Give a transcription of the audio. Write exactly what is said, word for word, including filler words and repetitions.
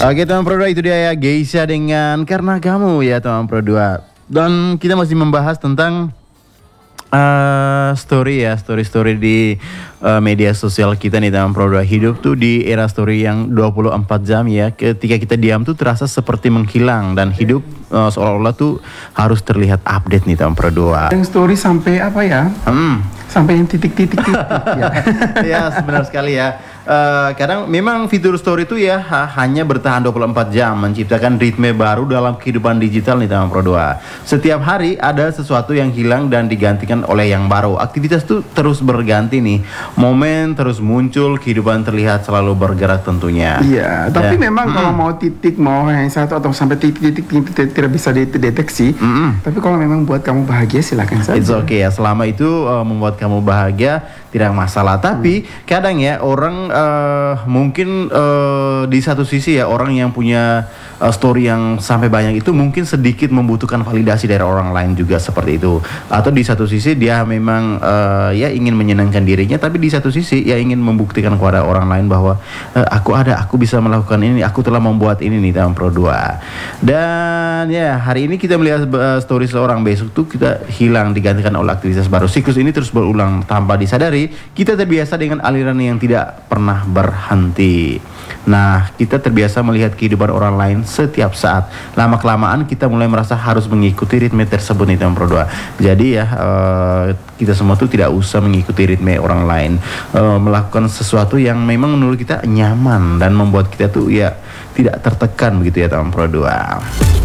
Oke teman Pro dua, itu dia ya Geisha dengan Karena Kamu ya teman Pro dua. Dan kita masih membahas tentang uh, story ya, story-story di uh, media sosial kita nih teman Pro dua. Hidup tuh di era story yang dua puluh empat jam ya. Ketika kita diam tuh terasa seperti menghilang, dan hidup uh, seolah-olah tuh harus terlihat update nih teman Pro dua. Yang story sampai apa ya? Hmm. Sampai yang titik-titik titik ya. Ya benar sekali ya. Uh, kadang memang fitur story itu ya ha, hanya bertahan dua puluh empat jam, menciptakan ritme baru dalam kehidupan digital nih teman Pro dua. Setiap hari ada sesuatu yang hilang dan digantikan oleh yang baru. Aktivitas tuh terus berganti nih, momen terus muncul, kehidupan terlihat selalu bergerak tentunya. Iya, tapi ya. memang mm. kalau mau titik, mau yang satu atau sampai titik-titik tidak bisa dideteksi. Mm-mm. Tapi kalau memang buat kamu bahagia silakan saja. It's okay ya, selama itu uh, membuat kamu bahagia tidak masalah. Tapi hmm. kadang ya orang uh, mungkin uh, di satu sisi ya orang yang punya uh, story yang sampai banyak itu mungkin sedikit membutuhkan validasi dari orang lain juga seperti itu. Atau di satu sisi dia memang uh, ya ingin menyenangkan dirinya, tapi di satu sisi ya ingin membuktikan kepada orang lain bahwa uh, aku ada, aku bisa melakukan ini, aku telah membuat ini nih dalam Pro dua. Dan ya hari ini kita melihat uh, story seorang, besok tuh kita hilang digantikan oleh aktivitas baru. Siklus ini terus berulang tanpa disadari. Kita terbiasa dengan aliran yang tidak pernah berhenti. Nah, kita terbiasa melihat kehidupan orang lain setiap saat. Lama-kelamaan kita mulai merasa harus mengikuti ritme tersebut nih teman Pro dua. Jadi ya uh, kita semua tuh tidak usah mengikuti ritme orang lain, uh, melakukan sesuatu yang memang menurut kita nyaman dan membuat kita tuh ya tidak tertekan begitu ya teman Pro dua.